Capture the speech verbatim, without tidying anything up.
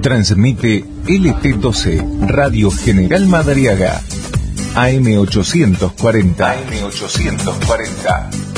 Transmite L T doce, Radio General Madariaga, A M ochocientos cuarenta. A M ochocientos cuarenta.